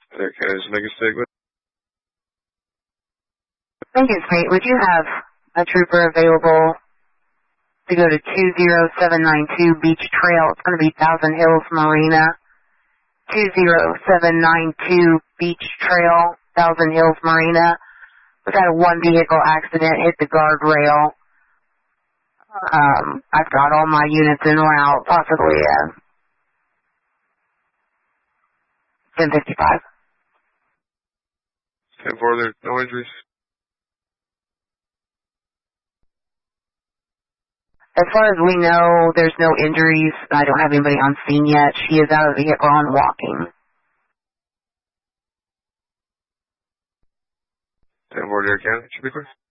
There, can I just make a statement? Thank you, mate. Would you have a trooper available to go to 20792 Beach Trail? It's going to be Thousand Hills Marina. 20792 Beach Trail, Thousand Hills Marina. We've had a one vehicle accident, hit the guardrail. I've got all my units en route, possibly 1055. 10-4, there, no injuries. As far as we know, there's no injuries. I don't have anybody on scene yet. She is out of the vehicle and walking. 10-4, there, can it should be clear.